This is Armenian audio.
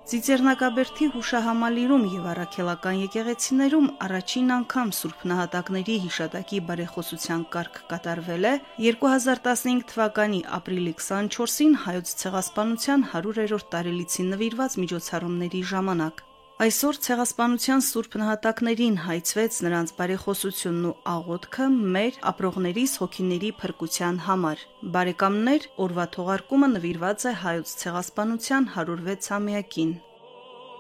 Ծիծեռնակաբերդի հուշահամալիրում եւ առաքելական եկեղեցիներում առաջին անգամ Սուրբ Նահատակների հիշատակի բարեխոսության կարգ կատարվել է 2015 թվականի ապրիլի 24-ին Հայոց ցեղասպանության 100-րդ տարելիցին նվիրված միջոցառումների ժամանակ։ Այսօր ցեղասպանության Սուրբ Նահատակներին հայցվեց նրանց բարեխոսությունն ու աղոթքը մեր ապրողներիս հոգիների փրկության համար։ Բարեկամներ, օրվա թողարկումը նվիրված է Հայոց ցեղասպանության 106-ամյակին։